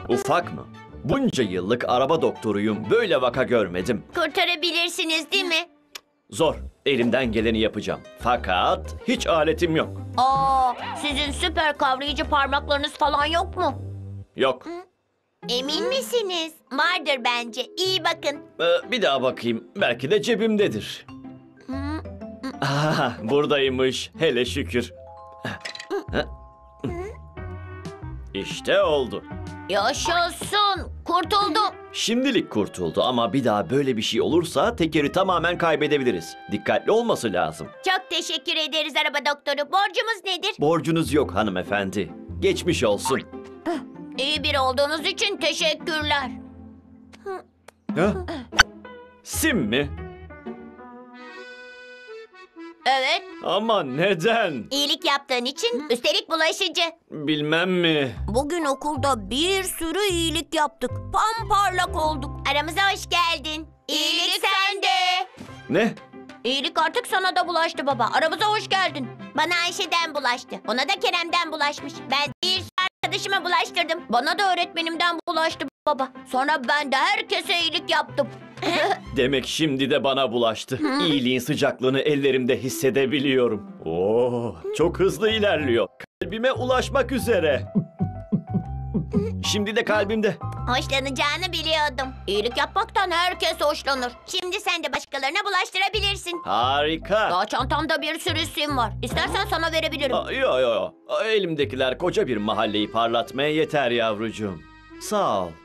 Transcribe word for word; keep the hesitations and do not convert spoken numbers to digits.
Ufak mı? Bunca yıllık araba doktoruyum. Böyle vaka görmedim. Kurtarabilirsiniz değil mi? Zor. Elimden geleni yapacağım. Fakat hiç aletim yok. Aa, sizin süper kavrayıcı parmaklarınız falan yok mu? Yok. Emin misiniz? Vardır bence. İyi bakın. Ee, bir daha bakayım. Belki de cebimdedir. Ah, buradaymış. Hele şükür. İşte oldu. Yaşasın. Kurtuldum. Şimdilik kurtuldu ama bir daha böyle bir şey olursa tekeri tamamen kaybedebiliriz. Dikkatli olması lazım. Çok teşekkür ederiz araba doktoru. Borcumuz nedir? Borcunuz yok hanımefendi. Geçmiş olsun. İyi biri olduğunuz için teşekkürler. Ha? Sim mi? Evet, Ama neden? iyilik yaptığın için üstelik bulaşıcı. Bilmem mi? Bugün okulda bir sürü iyilik yaptık. Pamparlak olduk. Aramıza hoş geldin. İyilik sende. Ne? İyilik artık sana da bulaştı baba. Aramıza hoş geldin. Bana Ayşe'den bulaştı. Ona da Kerem'den bulaşmış. Ben bir sürü arkadaşıma bulaştırdım. Bana da öğretmenimden bulaştı baba. Sonra ben de herkese iyilik yaptım. Demek şimdi de bana bulaştı. İyiliğin sıcaklığını ellerimde hissedebiliyorum. Oo, çok hızlı ilerliyor. Kalbime ulaşmak üzere. Şimdi de kalbimde. Hoşlanacağını biliyordum. İyilik yapmaktan herkes hoşlanır. Şimdi sen de başkalarına bulaştırabilirsin. Harika. Daha çantamda bir sürü sim var. İstersen sana verebilirim. Aa, yo yo yo. Elimdekiler koca bir mahalleyi parlatmaya yeter yavrucuğum. Sağ ol.